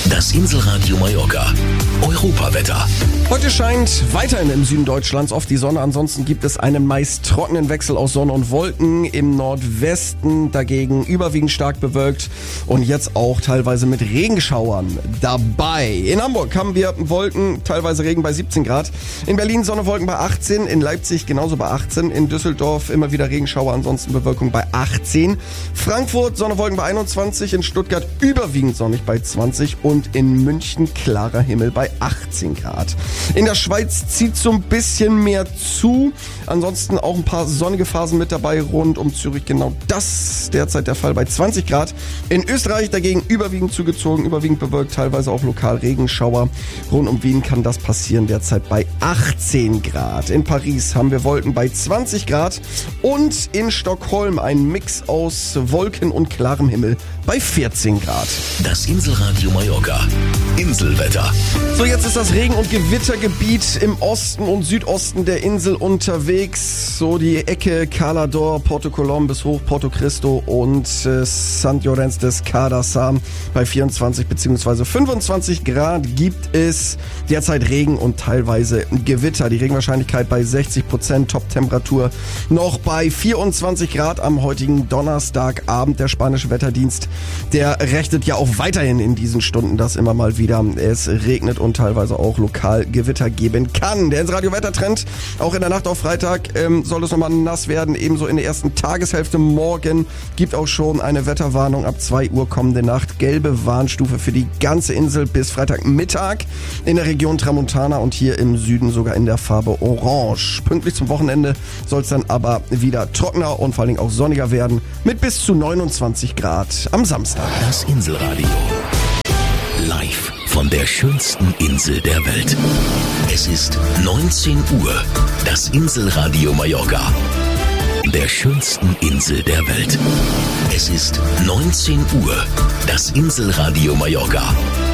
Das Inselradio Mallorca. Europawetter. Heute scheint weiterhin im Süden Deutschlands oft die Sonne. Ansonsten gibt es einen meist trockenen Wechsel aus Sonne und Wolken. Im Nordwesten dagegen überwiegend stark bewölkt und jetzt auch teilweise mit Regenschauern dabei. In Hamburg haben wir Wolken, teilweise Regen bei 17 Grad. In Berlin Sonne, Wolken bei 18. In Leipzig genauso bei 18. In Düsseldorf immer wieder Regenschauer, ansonsten Bewölkung bei 18. Frankfurt Sonne, Wolken bei 21. In Stuttgart überwiegend sonnig bei 20. Und in München klarer Himmel bei 18 Grad. In der Schweiz zieht so ein bisschen mehr zu. Ansonsten auch ein paar sonnige Phasen mit dabei rund um Zürich. Genau das derzeit der Fall bei 20 Grad. In Österreich dagegen überwiegend zugezogen, überwiegend bewölkt, teilweise auch lokal Regenschauer. Rund um Wien kann das passieren, derzeit bei 18 Grad. In Paris haben wir Wolken bei 20 Grad. Und in Stockholm ein Mix aus Wolken und klarem Himmel bei 14 Grad. Das Inselradio Mallorca. Inselwetter. So, jetzt ist das Regen- und Gewittergebiet im Osten und Südosten der Insel unterwegs. So die Ecke Calador, Porto Colom bis hoch Porto Cristo und St. Llorenç des Cardassar. Bei 24 bzw. 25 Grad gibt es derzeit Regen und teilweise Gewitter. Die Regenwahrscheinlichkeit bei 60%, Top-Temperatur noch bei 24 Grad am heutigen Donnerstagabend. Der spanische Wetterdienst, der rechnet ja auch weiterhin in diesen Stunden, dass immer mal wieder es regnet und teilweise auch lokal Gewitter geben kann. Der Inselradio Wettertrend, auch in der Nacht auf Freitag soll es nochmal nass werden, ebenso in der ersten Tageshälfte morgen gibt auch schon eine Wetterwarnung ab 2 Uhr kommende Nacht. Gelbe Warnstufe für die ganze Insel bis Freitagmittag in der Region Tramontana und hier im Süden sogar in der Farbe Orange. Pünktlich zum Wochenende soll es dann aber wieder trockener und vor allen Dingen auch sonniger werden mit bis zu 29 Grad am Samstag. Das Inselradio. Live von der schönsten Insel der Welt. Es ist 19 Uhr. Das Inselradio Mallorca. Der schönsten Insel der Welt. Es ist 19 Uhr. Das Inselradio Mallorca.